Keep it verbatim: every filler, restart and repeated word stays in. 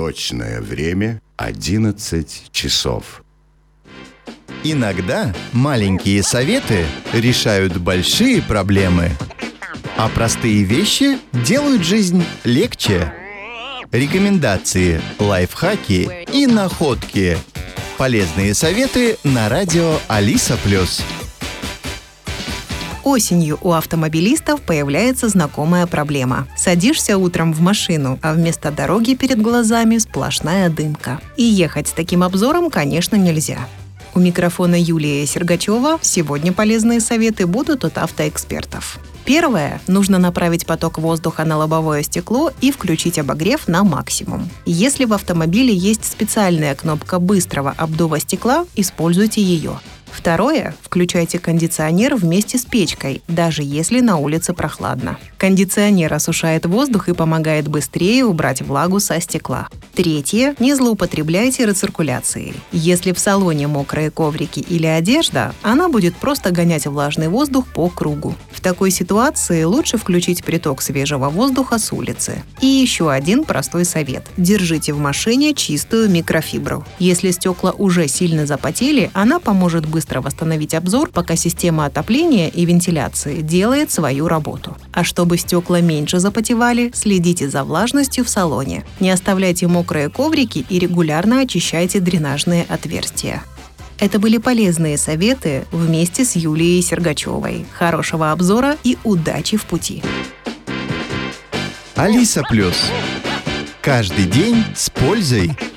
Точное время одиннадцать часов. Иногда маленькие советы решают большие проблемы, а простые вещи делают жизнь легче. Рекомендации, лайфхаки и находки. Полезные советы на радио Алиса Плюс. Осенью у автомобилистов появляется знакомая проблема. Садишься утром в машину, а вместо дороги перед глазами сплошная дымка. И ехать с таким обзором, конечно, нельзя. У микрофона Юлия Сергачева сегодня полезные советы будут от автоэкспертов. Первое. Нужно направить поток воздуха на лобовое стекло и включить обогрев на максимум. Если в автомобиле есть специальная кнопка быстрого обдува стекла, используйте ее. Второе. Включайте кондиционер вместе с печкой, даже если на улице прохладно. Кондиционер осушает воздух и помогает быстрее убрать влагу со стекла. Третье. Не злоупотребляйте рециркуляцией. Если в салоне мокрые коврики или одежда, она будет просто гонять влажный воздух по кругу. В такой ситуации лучше включить приток свежего воздуха с улицы. И еще один простой совет. Держите в машине чистую микрофибру. Если стекла уже сильно запотели, она поможет быстро восстановить обзор, пока система отопления и вентиляции делает свою работу. А чтобы стекла меньше запотевали, следите за влажностью в салоне. Не оставляйте мокрые коврики и регулярно очищайте дренажные отверстия. Это были полезные советы вместе с Юлией Сергачевой. Хорошего обзора и удачи в пути! Алиса Плюс. Каждый день с пользой.